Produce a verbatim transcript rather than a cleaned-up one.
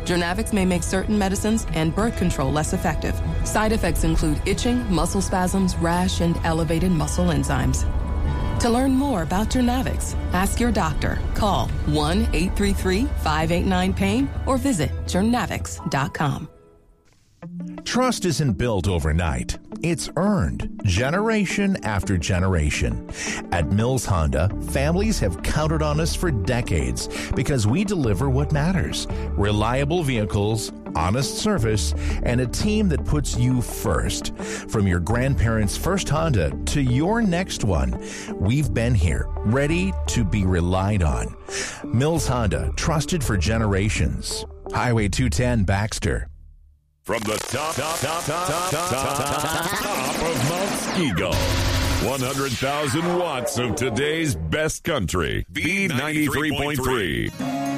Journavx may make certain medicines and birth control less effective. Side effects include itching, muscle spasms, rash, and elevated muscle enzymes. To learn more about Journavx, ask your doctor. Call one eight three three, five eight nine, pain or visit journavx dot com. Trust isn't built overnight. It's earned generation after generation. At Mills Honda, families have counted on us for decades because we deliver what matters: reliable vehicles, honest service, and a team that puts you first. From your grandparents' first Honda to your next one, we've been here, ready to be relied on. Mills Honda, trusted for generations. Highway two ten, Baxter. From the top, top, top, top, top, top, top, top of Mount Skigo, one hundred thousand watts of today's best country, B ninety-three point three.